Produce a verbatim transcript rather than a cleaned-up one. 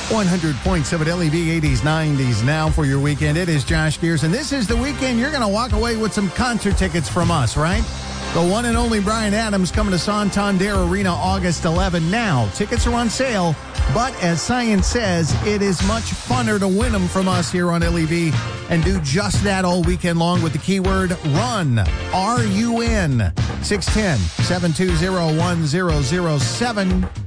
one hundred point seven L E V eighties, nineties now for your weekend. It is Josh Gears, and this is the weekend you're going to walk away with some concert tickets from us, right? The one and only Bryan Adams coming to Santander Arena August eleventh. Now, tickets are on sale, but as science says, it is much funner to win them from us here on L E V and do just that all weekend long with the keyword RUN, R U N, six one zero, seven two zero, one zero zero seven.